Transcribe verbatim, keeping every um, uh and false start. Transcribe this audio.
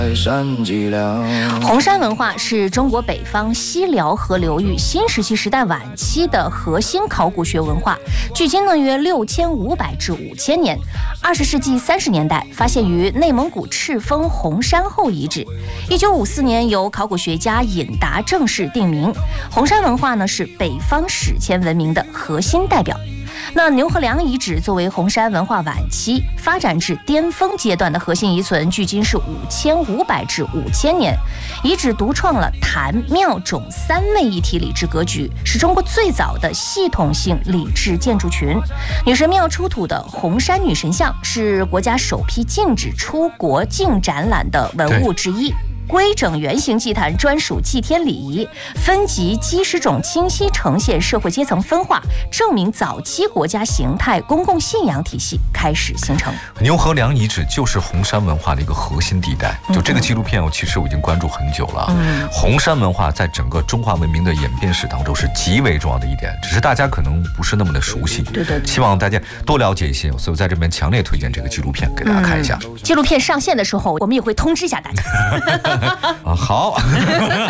红山文化是中国北方西辽河流域新石器时代晚期的核心考古学文化，距今呢约六千五百至五千年。二十世纪三十年代发现于内蒙古赤峰红山后遗址。一九五四年由考古学家尹达正式定名，红山文化呢是北方史前文明的核心代表。那牛河梁遗址作为红山文化晚期发展至巅峰阶段的核心遗存，距今是五千五百至五千年。遗址独创了坛、庙、冢三位一体礼制格局，是中国最早的系统性礼制建筑群。女神庙出土的红山女神像是国家首批禁止出国境展览的文物之一。规整圆形祭坛专属祭天礼仪，分级基石种清晰呈现社会阶层分化，证明早期国家形态公共信仰体系开始形成。 牛河梁遗址就是红山文化的一个核心地带。就这个纪录片，我其实我已经关注很久了。嗯，红山文化在整个中华文明的演变史当中是极为重要的一点，只是大家可能不是那么的熟悉。 对 对, 对， 希望大家多了解一些，所以我在这边强烈推荐这个纪录片给大家看一下。 嗯、纪录片上线的时候，我们也会通知一下大家。 啊，好。